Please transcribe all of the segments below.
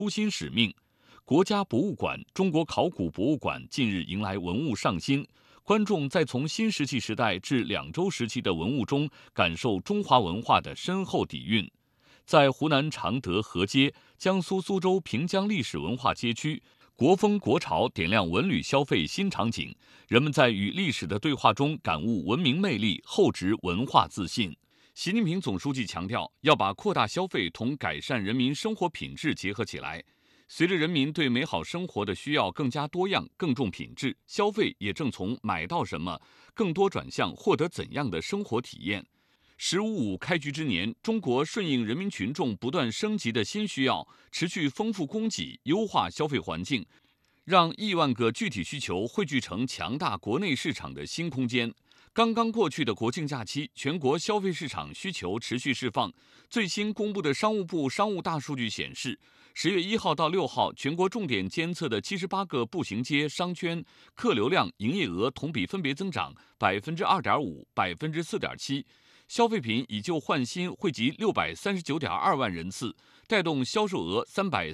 初心使命。国家博物馆、中国考古博物馆近日迎来文物上新，观众在从新石器时代至两周时期的文物中，感受中华文化的深厚底蕴。在湖南常德河街、江苏苏州平江历史文化街区，国风国潮点亮文旅消费新场景，人们在与历史的对话中感悟文明魅力，厚植文化自信。习近平总书记强调，要把扩大消费同改善人民生活品质结合起来。随着人民对美好生活的需要更加多样、更重品质，消费也正从买到什么，更多转向获得怎样的生活体验。“15+5”开局之年，中国顺应人民群众不断升级的新需要，持续丰富供给，优化消费环境，让亿万个具体需求汇聚成强大国内市场的新空间。刚刚过去的国庆假期，全国消费市场需求持续释放。最新公布的商务部商务大数据显示，10月1号到6号，全国重点监测的78个步行街、商圈客流量、营业额同比分别增长2.5%、4.7%。消费品以旧换新惠及639.2万人次，带动销售额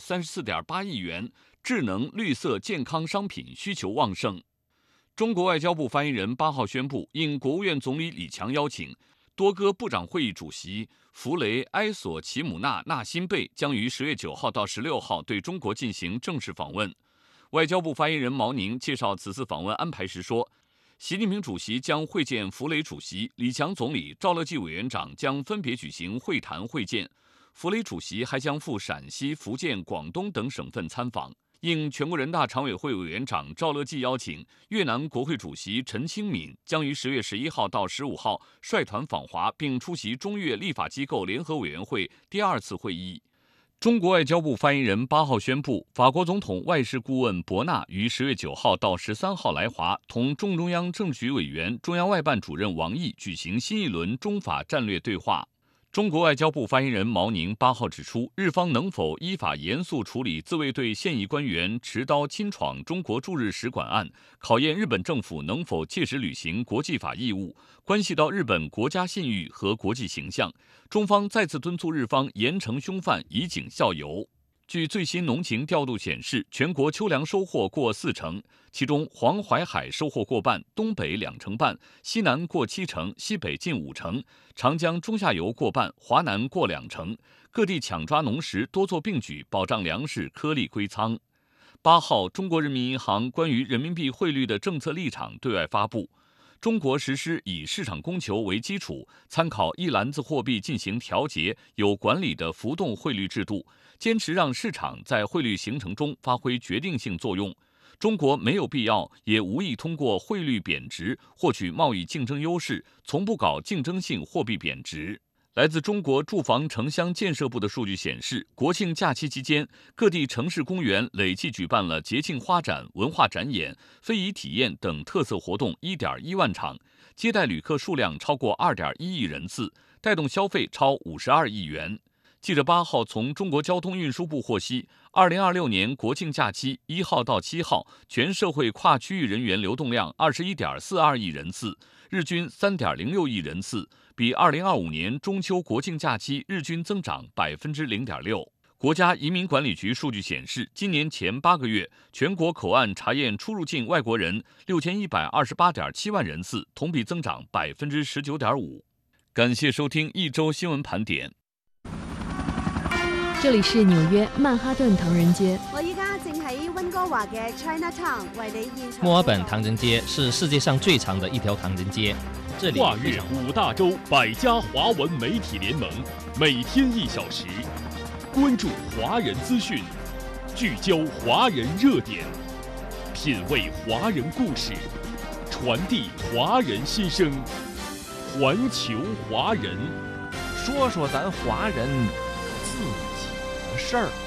334.8亿元。智能、绿色、健康商品需求旺盛。中国外交部发言人8号宣布，应国务院总理李强邀请，多哥部长会议主席弗雷埃索齐姆纳纳辛贝将于10月9号到16号对中国进行正式访问。外交部发言人毛宁介绍此次访问安排时说，习近平主席将会见弗雷主席，李强总理、赵乐际委员长将分别举行会谈会见。弗雷主席还将赴陕西、福建、广东等省份参访。应全国人大常委会委员长赵乐际邀请，越南国会主席陈清敏将于10月11号到15号率团访华，并出席中越立法机构联合委员会第2次会议。中国外交部发言人8号宣布，法国总统外事顾问博纳于10月9号到13号来华，同中央政治局委员、中央外办主任王毅举行新一轮中法战略对话。中国外交部发言人毛宁8号指出，日方能否依法严肃处理自卫队现役官员持刀侵闯中国驻日使馆案，考验日本政府能否切实履行国际法义务，关系到日本国家信誉和国际形象。中方再次敦促日方严惩凶犯，以儆效尤。据最新农情调度显示，全国秋粮收获过40%，其中黄淮海收获过半，东北2成半，西南过70%，西北近5成，长江中下游过半，华南过2成。各地抢抓农时，多做并举，保障粮食颗粒归仓。8号，中国人民银行关于人民币汇率的政策立场对外发布。中国实施以市场供求为基础，参考一篮子货币进行调节、有管理的浮动汇率制度，坚持让市场在汇率形成中发挥决定性作用。中国没有必要，也无意通过汇率贬值获取贸易竞争优势，从不搞竞争性货币贬值。来自中国住房城乡建设部的数据显示，国庆假期期间，各地城市公园累计举办了节庆花展、文化展演、非遗体验等特色活动1.1万场，接待旅客数量超过2.1亿人次，带动消费超52亿元。记者8号从中国交通运输部获悉，2026年国庆假期1号到7号，全社会跨区域人员流动量21.42亿人次，日均3.06亿人次，比2025年中秋国庆假期日均增长0.6%。国家移民管理局数据显示，今年前8个月，全国口岸查验出入境外国人6128.7万人次，同比增长19.5%。感谢收听一周新闻盘点。 这里是纽约曼哈顿唐人街。 我依家正喺温哥華嘅 Chinatown 為你現場。 墨爾本唐人街是世界上最长的一条唐人街，这里跨越5大洲100家华文媒体联盟，每天1小时，关注华人资讯，聚焦华人热点，品味华人故事，传递华人心声，环球华人， 说说咱华人自己的事儿。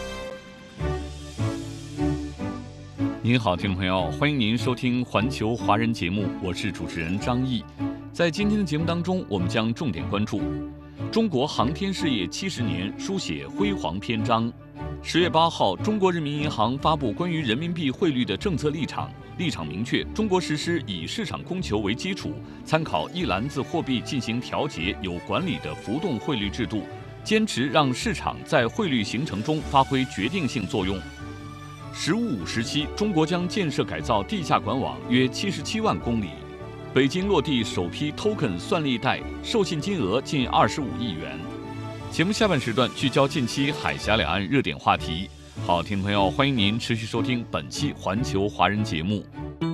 您好，听众朋友，欢迎您收听环球华人节目，我是主持人张毅。在今天的节目当中，我们将重点关注中国航天事业70年，书写辉煌篇章。10月8号，中国人民银行发布关于人民币汇率的政策立场，立场明确，中国实施以市场供求为基础，参考一篮子货币进行调节、有管理的浮动汇率制度， 坚持让市场在汇率形成中发挥决定性作用。十五五时期，中国将建设改造地下管网约77万公里。北京落地首批 Token 算力贷，授信金额近25亿元。节目下半时段聚焦近期海峡两岸热点话题。好，听众朋友，欢迎您持续收听本期环球华人节目。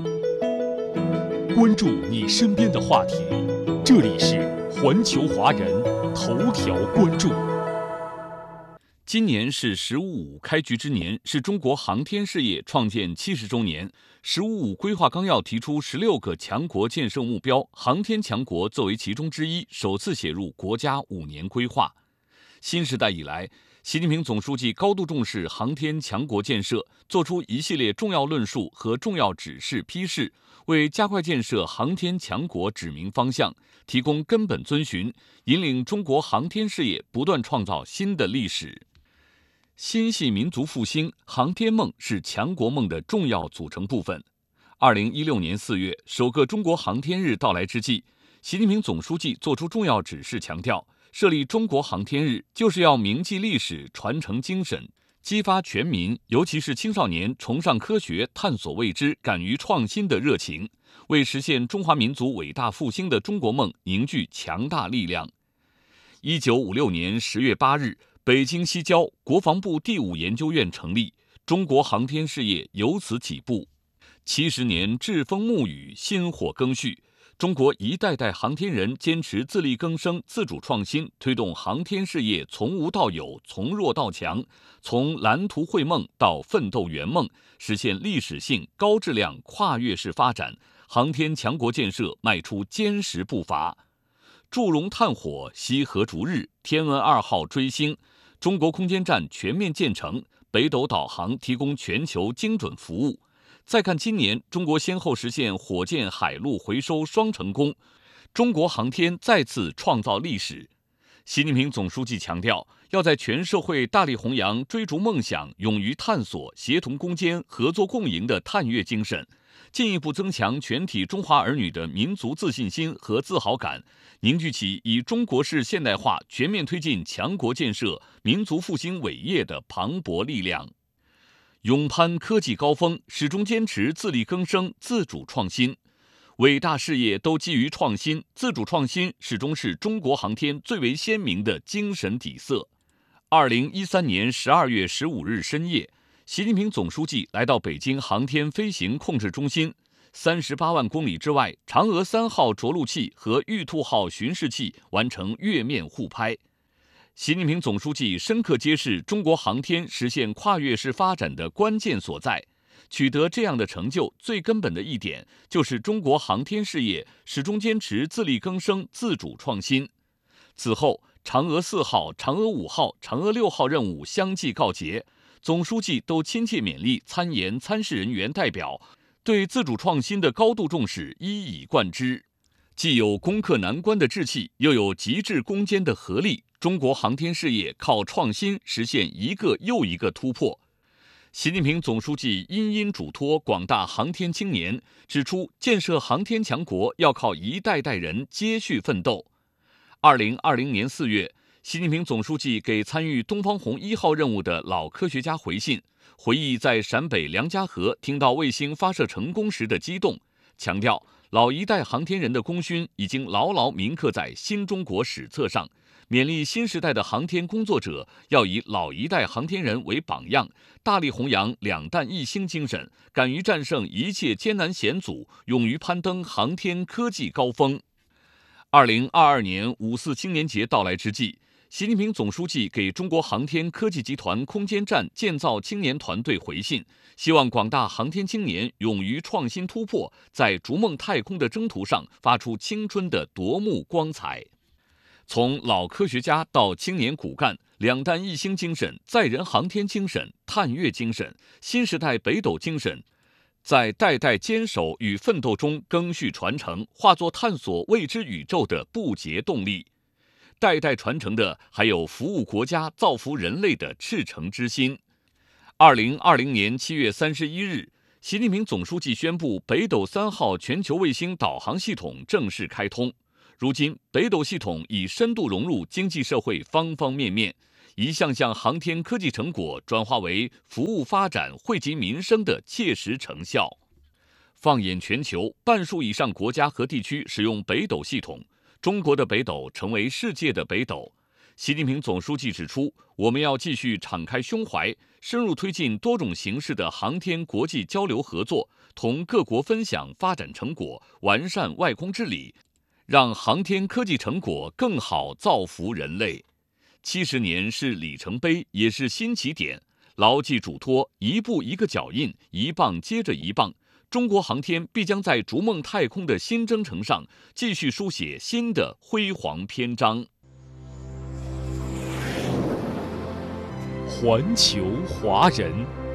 关注你身边的话题，这里是环球华人头条关注。 今年是“15+5”开局之年，是中国航天事业创建70周年。“15+5”规划纲要提出16个强国建设目标，航天强国作为其中之一，首次写入国家5年规划。新时代以来，习近平总书记高度重视航天强国建设，作出一系列重要论述和重要指示批示，为加快建设航天强国指明方向，提供根本遵循，引领中国航天事业不断创造新的历史。心系民族复兴，航天梦是强国梦的重要组成部分。2016年4月，首个中国航天日到来之际，习近平总书记作出重要指示，强调设立中国航天日就是要铭记历史、传承精神，激发全民，尤其是青少年崇尚科学、探索未知、敢于创新的热情，为实现中华民族伟大复兴的中国梦凝聚强大力量。1956年10月8日，北京西郊国防部第5研究院成立，中国航天事业由此起步。70年栉风沐雨，薪火更续，中国一代代航天人坚持自力更生、自主创新，推动航天事业从无到有、从弱到强，从蓝图绘梦到奋斗圆梦，实现历史性、高质量、跨越式发展，航天强国建设迈出坚实步伐。祝融探火，羲和逐日，天问2号追星，中国空间站全面建成，北斗导航提供全球精准服务。再看今年，中国先后实现火箭、海陆回收双成功，中国航天再次创造历史。习近平总书记强调，要在全社会大力弘扬追逐梦想、勇于探索、协同攻坚、合作共赢的探月精神，进一步增强全体中华儿女的民族自信心和自豪感，凝聚起以中国式现代化全面推进强国建设、民族复兴伟业的磅礴力量。勇攀科技高峰，始终坚持自力更生、自主创新。伟大事业都基于创新，自主创新始终是中国航天最为鲜明的精神底色。2013年12月15日深夜，习近平总书记来到北京航天飞行控制中心，38万公里之外，嫦娥3号着陆器和玉兔号巡视器完成月面互拍。习近平总书记深刻揭示中国航天实现跨越式发展的关键所在。取得这样的成就，最根本的一点就是中国航天事业始终坚持自力更生、自主创新。此后，嫦娥4号、嫦娥5号、嫦娥6号任务相继告捷，总书记都亲切勉励参研参试人员代表，对自主创新的高度重视一以贯之。既有攻克难关的志气，又有极致攻坚的合力，中国航天事业靠创新实现一个又一个突破。习近平总书记殷嘱托广大航天青年，指出建设航天强国要靠一代代人接续奋斗。2020年4月，习近平总书记给参与东方红1号任务的老科学家回信，回忆在陕北梁家河听到卫星发射成功时的激动，强调老一代航天人的功勋已经牢牢铭刻在新中国史册上，勉励新时代的航天工作者要以老一代航天人为榜样，大力弘扬两弹一星精神，敢于战胜一切艰难险阻，勇于攀登航天科技高峰。2022年5·4青年节到来之际，习近平总书记给中国航天科技集团空间站建造青年团队回信，希望广大航天青年勇于创新突破，在逐梦太空的征途上发出青春的夺目光彩。从老科学家到青年骨干，两弹一星精神、载人航天精神、探月精神、新时代北斗精神，在代代坚守与奋斗中赓续传承，化作探索未知宇宙的不竭动力。代代传承的还有服务国家、造福人类的赤诚之心。2020年7月31日，习近平总书记宣布北斗3号全球卫星导航系统正式开通。 如今，北斗系统已深度融入经济社会方方面面，一项项航天科技成果转化为服务发展、惠及民生的切实成效。放眼全球，半数以上国家和地区使用北斗系统，中国的北斗成为世界的北斗。习近平总书记指出，我们要继续敞开胸怀，深入推进多种形式的航天国际交流合作，同各国分享发展成果，完善外空治理，让航天科技成果更好造福人类。70年是里程碑，也是新起点。牢记嘱托，一步一个脚印，一棒接着一棒，中国航天必将在逐梦太空的新征程上继续书写新的辉煌篇章。 环球华人，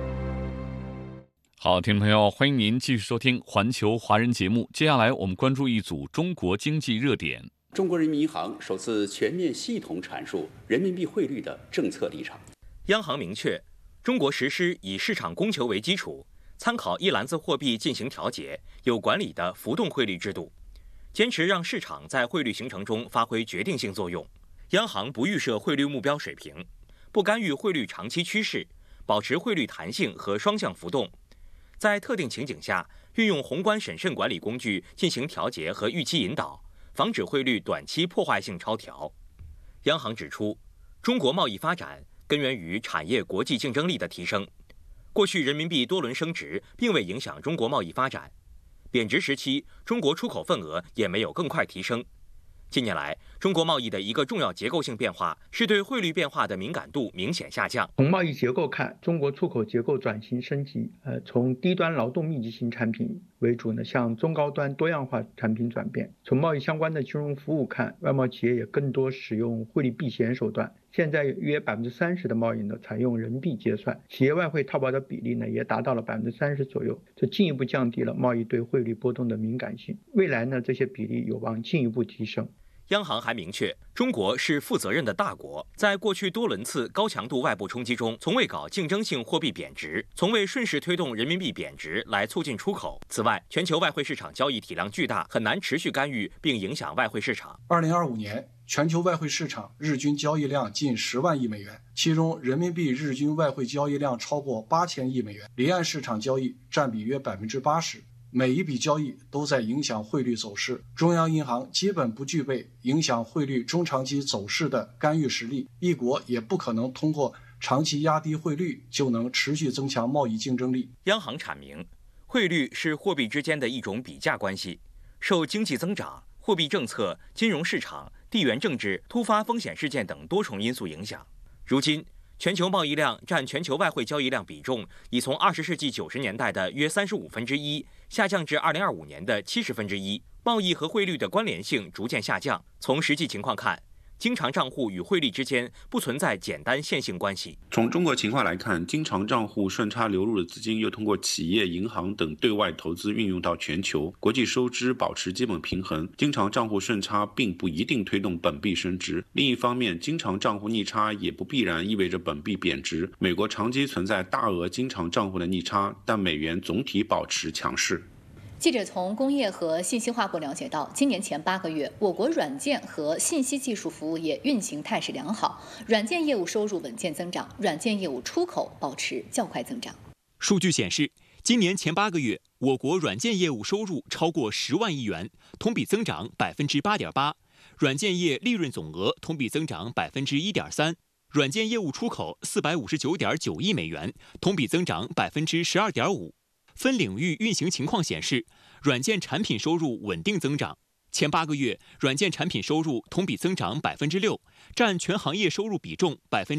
好，听众朋友，欢迎您继续收听环球华人节目。接下来我们关注一组中国经济热点。 中国人民银行首次全面系统阐述人民币汇率的政策立场。 央行明确，中国实施以市场供求为基础，参考一篮子货币进行调节、有管理的浮动汇率制度，坚持让市场在汇率形成中发挥决定性作用。央行不预设汇率目标水平，不干预汇率长期趋势，保持汇率弹性和双向浮动，在特定情景下运用宏观审慎管理工具进行调节和预期引导，防止汇率短期破坏性超调。央行指出，中国贸易发展根源于产业国际竞争力的提升。过去人民币多轮升值并未影响中国贸易发展，贬值时期中国出口份额也没有更快提升。近年来，中国贸易的一个重要结构性变化是对汇率变化的敏感度明显下降。 从贸易结构看，中国出口结构转型升级，从低端劳动密集型产品为主呢，向中高端多样化产品转变。从贸易相关的金融服务看，外贸企业也更多使用汇率避险手段。现在约30%的贸易呢采用人民币结算，企业外汇套保的比例呢也达到了30%左右，这进一步降低了贸易对汇率波动的敏感性。未来呢，这些比例有望进一步提升。 央行还明确，中国是负责任的大国，在过去多轮次高强度外部冲击中，从未搞竞争性货币贬值，从未顺势推动人民币贬值来促进出口。此外，全球外汇市场交易体量巨大，很难持续干预并影响外汇市场。 2025年，全球外汇市场日均交易量近10万亿美元，其中人民币日均外汇交易量超过8000亿美元，离岸市场交易占比约80%。每一笔交易都在影响汇率走势，中央银行基本不具备影响汇率中长期走势的干预实力，一国也不可能通过长期压低汇率就能持续增强贸易竞争力。 央行阐明，汇率是货币之间的一种比价关系，受经济增长、货币政策、金融市场、地缘政治、突发风险事件等多重因素影响。如今，全球贸易量占全球外汇交易量比重已从20世纪90年代的约1/35下降至2025年的1/70，贸易和汇率的关联性逐渐下降。从实际情况看，经常账户与汇率之间不存在简单线性关系。 从中国情况来看，经常账户顺差流入的资金又通过企业、银行等对外投资运用到全球，国际收支保持基本平衡。经常账户顺差并不一定推动本币升值。另一方面，经常账户逆差也不必然意味着本币贬值。美国长期存在大额经常账户的逆差，但美元总体保持强势。 记者从工业和信息化部了解到，今年前8个月，我国软件和信息技术服务业运行态势良好，软件业务收入稳健增长，软件业务出口保持较快增长。 数据显示，今年前8个月，我国软件业务收入超过10万亿元，同比增长8.8%，软件业利润总额同比增长1.3%，软件业务出口459.9亿美元，同比增长12.5%。分领域运行情况显示，软件产品收入稳定增长。前8个月，软件产品收入同比增长6%，占全行业收入比重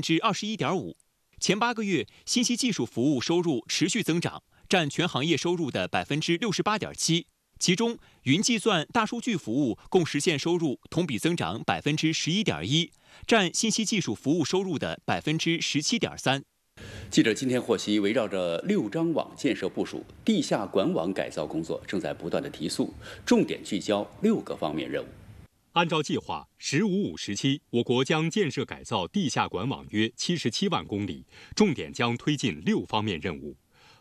21.5%。前8个月，信息技术服务收入持续增长，占全行业收入的68.7%。其中，云计算、大数据服务共实现收入同比增长11.1%，占信息技术服务收入的17.3%。 记者今天获悉，围绕着6张网建设部署，地下管网改造工作正在不断的提速，重点聚焦6个方面任务。 按照计划，“15-5”时期，我国将建设改造地下管网约77万公里，重点将推进6方面任务，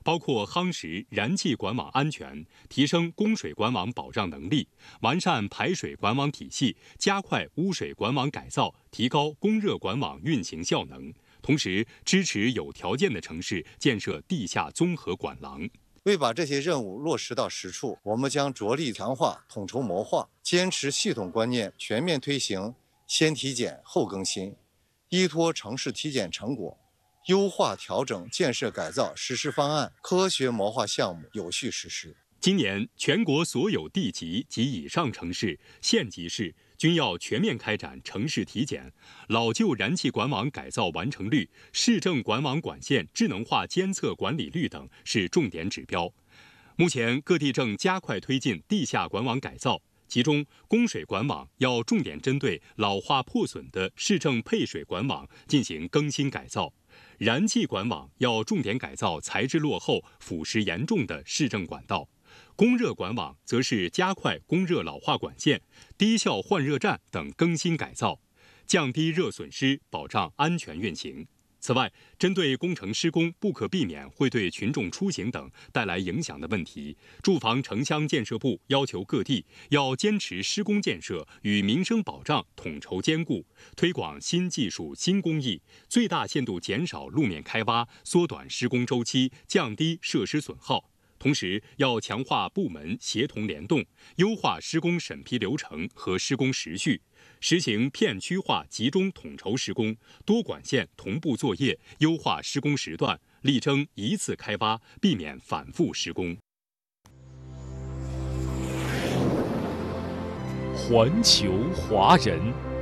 包括夯实燃气管网安全、提升供水管网保障能力、完善排水管网体系、加快污水管网改造、提高供热管网运行效能。同时，支持有条件的城市建设地下综合管廊。 为把这些任务落实到实处，我们将着力强化统筹谋划，坚持系统观念，全面推行先体检后更新，依托城市体检成果，优化调整建设改造实施方案，科学谋划项目，有序实施。 今年，全国所有地级及以上城市、县级市均要全面开展城市体检，老旧燃气管网改造完成率、市政管网管线智能化监测管理率等是重点指标。目前，各地正加快推进地下管网改造，其中供水管网要重点针对老化破损的市政配水管网进行更新改造。燃气管网要重点改造材质落后、腐蚀严重的市政管道，供热管网则是加快供热老化管线、低效换热站等更新改造，降低热损失，保障安全运行。此外，针对工程施工不可避免会对群众出行等带来影响的问题，住房城乡建设部要求各地要坚持施工建设与民生保障统筹兼顾，推广新技术新工艺，最大限度减少路面开挖，缩短施工周期，降低设施损耗。同时，要强化部门协同联动，优化施工审批流程和施工时序，实行片区化集中统筹施工，多管线同步作业，优化施工时段，力争一次开挖，避免反复施工。 环球华人。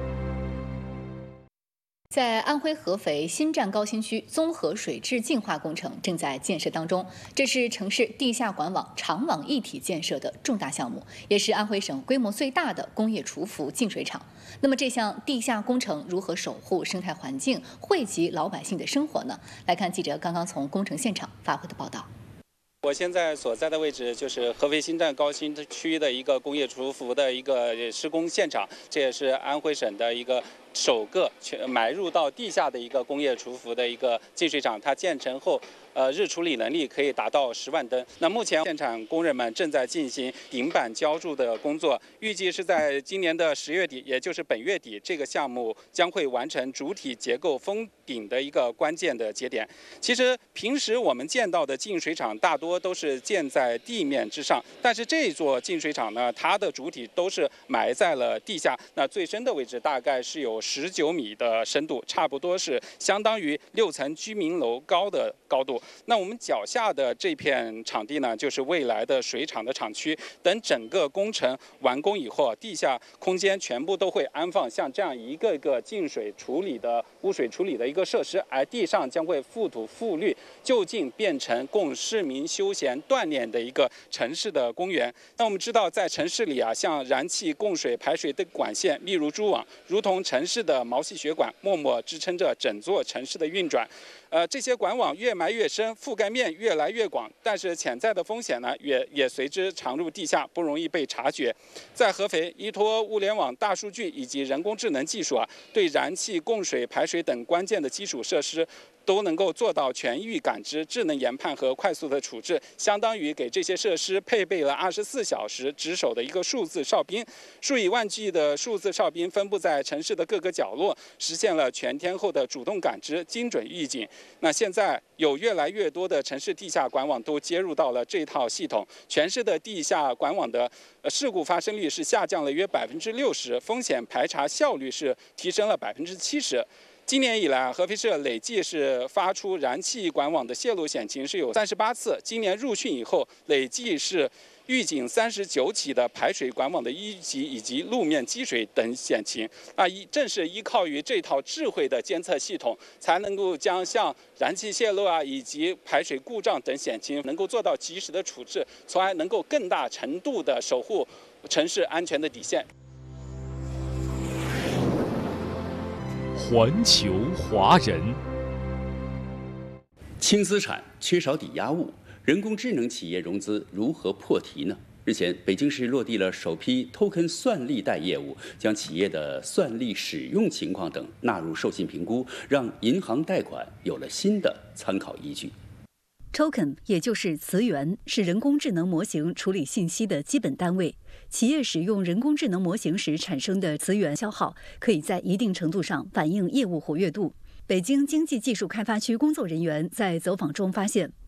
在安徽合肥新站高新区综合水质净化工程正在建设当中，这是城市地下管网长网一体建设的重大项目，也是安徽省规模最大的工业厨服净水厂。那么这项地下工程如何守护生态环境，惠及老百姓的生活呢？来看记者刚刚从工程现场发回的报道。 我现在所在的位置就是合肥新站高新区的一个工业厨服的一个施工现场，这也是安徽省的一个首个埋入到地下的一个工业厨服的一个净水厂。它建成后，日处理能力可以达到10万吨。那目前现场工人们正在进行顶板浇筑的工作，预计是在今年的10月底，也就是本月底，这个项目将会完成主体结构封顶的一个关键的节点。其实平时我们见到的净水厂大多都是建在地面之上，但是这座净水厂呢，它的主体都是埋在了地下。那最深的位置大概是有19米的深度，差不多是相当于6层居民楼高的高度。那我们脚下的这片场地呢，就是未来的水厂的厂区。等整个工程完工以后，地下空间全部都会安放像这样一个个净水处理的污水处理的一个设施，而地上将会覆土覆绿，就近变成供市民休闲锻炼的一个城市的公园。那我们知道，在城市里啊，像燃气、供水、排水的管线密如蛛网，如同城市的毛细血管，默默支撑着整座城市的运转。这些管网越埋越深，覆盖面越来越广，但是潜在的风险呢，也随之藏入地下，不容易被察觉。在合肥，依托物联网、大数据以及人工智能技术啊，对燃气、供水、排水等关键的基础设施都能够做到全域感知、智能研判和快速的处置，相当于给这些设施配备了24小时值守的一个数字哨兵。数以万计的数字哨兵分布在城市的各个角落，实现了全天候的主动感知、精准预警。那现在有越来越多的城市地下管网都接入到了这套系统，全市的地下管网的事故发生率是下降了约60%，风险排查效率是提升了70%。今年以来，合肥市累计是发出燃气管网的泄漏险情是有38次。今年入汛以后，累计是预警39起的排水管网的1级以及路面积水等险情。正是依靠于这套智慧的监测系统，才能够将像燃气泄漏啊以及排水故障等险情能够做到及时的处置，从而能够更大程度的守护城市安全的底线。 环球华人。 轻资产缺少抵押物，人工智能企业融资如何破题呢？日前，北京市落地了首批 token 算力贷业务，将企业的算力使用情况等纳入授信评估，让银行贷款有了新的参考依据。 Token 也就是词源，是人工智能模型处理信息的基本单位。企业使用人工智能模型时产生的词源消耗，可以在一定程度上反映业务活跃度。北京经济技术开发区工作人员在走访中发现，